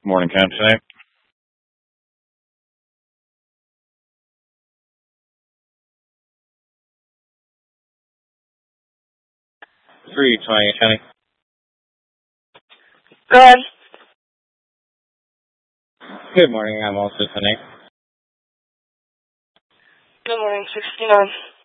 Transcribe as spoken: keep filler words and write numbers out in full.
Morning, Cam tonight. three twenty, Kenny. Go ahead. Good morning, I'm also tonight. Good morning, sixty-nine.